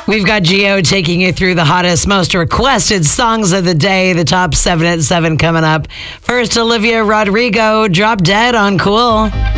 We've got Geo taking you through the hottest, most requested songs of the day. The top 7 at 7 coming up. First, Olivia Rodrigo, Drop Dead on Cool.